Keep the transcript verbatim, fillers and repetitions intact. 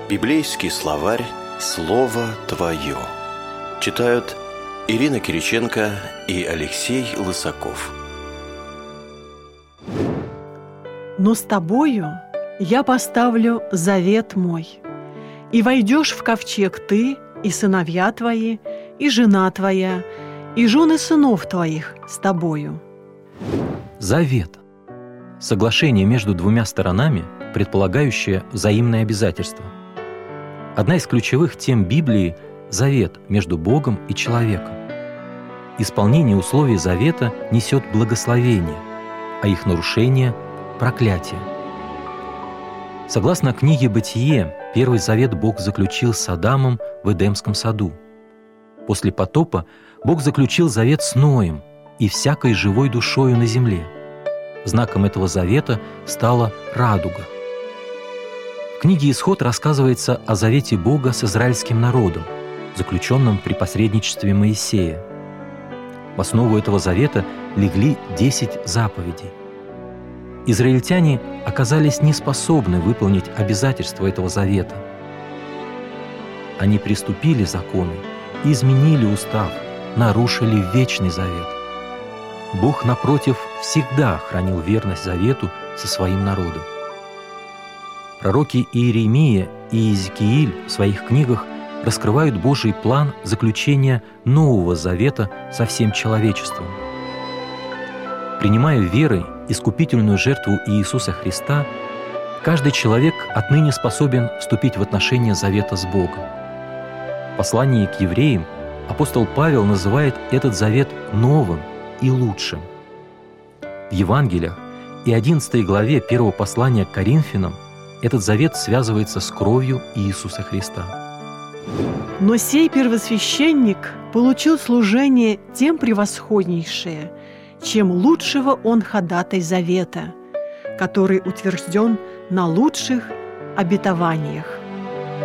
Библейский словарь «Слово Твое». Читают Ирина Кириченко и Алексей Лысаков. «Но с тобою я поставлю завет мой, и войдешь в ковчег ты, и сыновья твои, и жена твоя, и жены сынов твоих с тобою». Завет – соглашение между двумя сторонами, предполагающее взаимное обязательство. Одна из ключевых тем Библии – завет между Богом и человеком. Исполнение условий завета несет благословение, а их нарушение – проклятие. Согласно книге «Бытие», первый завет Бог заключил с Адамом в Эдемском саду. После потопа Бог заключил завет с Ноем и всякой живой душою на земле. Знаком этого завета стала радуга. В книге «Исход» рассказывается о завете Бога с израильским народом, заключенном при посредничестве Моисея. В основу этого завета легли десять заповедей. Израильтяне оказались неспособны выполнить обязательства этого завета. Они приступили законы и изменили устав, нарушили вечный завет. Бог, напротив, всегда хранил верность завету со своим народом. Пророки Иеремия и Иезекииль в своих книгах раскрывают Божий план заключения Нового Завета со всем человечеством. Принимая верой искупительную жертву Иисуса Христа, каждый человек отныне способен вступить в отношения завета с Богом. В послании к евреям апостол Павел называет этот завет новым и лучшим. В Евангелиях и одиннадцатой главе первого послания к Коринфянам этот завет связывается с кровью Иисуса Христа. «Но сей первосвященник получил служение тем превосходнейшее, чем лучшего он ходатай завета, который утвержден на лучших обетованиях».